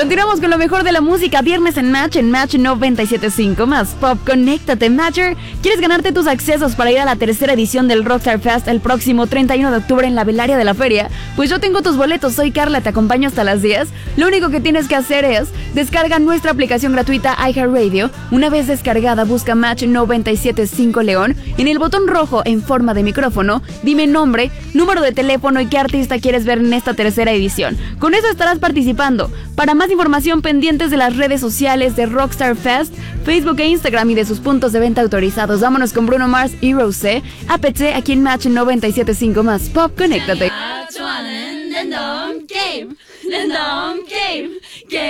Continuamos con lo mejor de la música. Viernes en Match 97.5 más Pop. Conéctate, Matcher. ¿Quieres ganarte tus accesos para ir a la tercera edición del Rockstar Fest el próximo 31 de octubre en la Velaria de la Feria? Pues yo tengo tus boletos. Soy Carla, te acompaño hasta las 10. Lo único que tienes que hacer es descarga nuestra aplicación gratuita iHeartRadio. Una vez descargada, busca Match 97.5 León. En el botón rojo en forma de micrófono, dime nombre, número de teléfono y qué artista quieres ver en esta tercera edición. Con eso estarás participando. Para más información, pendientes de las redes sociales de Rockstar Fest, Facebook e Instagram y de sus puntos de venta autorizados. Vámonos con Bruno Mars y Rosé. APT aquí en Match 97.5 más Pop. Conéctate.